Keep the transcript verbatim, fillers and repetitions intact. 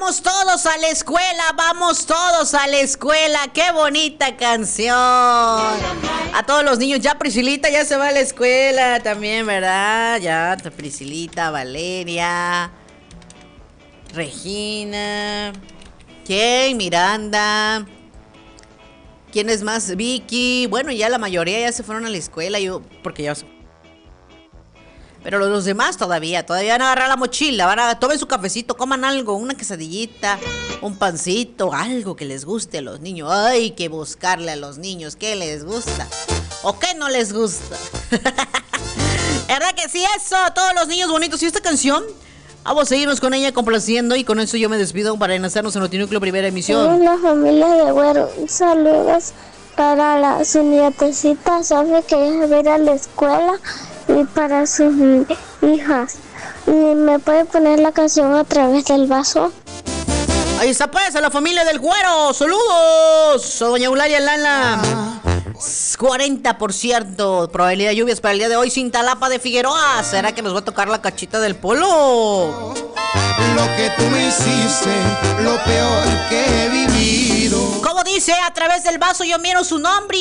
vamos todos a la escuela, vamos todos a la escuela. Qué bonita canción. A todos los niños, ya Priscilita ya se va a la escuela también, ¿verdad? Ya Priscilita, Valeria, Regina, ¿quién? Miranda. ¿Quién es más? Vicky. Bueno, ya la mayoría ya se fueron a la escuela, yo porque ya. Pero los demás todavía, todavía van a agarrar la mochila, van a tomen su cafecito, coman algo, una quesadillita, un pancito, algo que les guste a los niños. Hay que buscarle a los niños qué les gusta o qué no les gusta. ¿Verdad que sí? Eso, a todos los niños bonitos. Y esta canción, vamos a seguirnos con ella complaciendo y con eso yo me despido para enlazarnos en Notinúcleo Primera Emisión. La familia de Güero, saludos para la, su nietecita Sofía que ya va a ir a la escuela y para sus hijas. ¿Y me puede poner la canción a través del vaso? Ahí está pues, a la familia del Güero, saludos. A doña Eulalia Lala. cuarenta por ciento probabilidad de lluvias para el día de hoy. Cintalapa de Figueroa. ¿Será que nos va a tocar la cachita del polo? Lo que tú me hiciste, lo peor que he vivido. Como dice, a través del vaso yo miro su nombre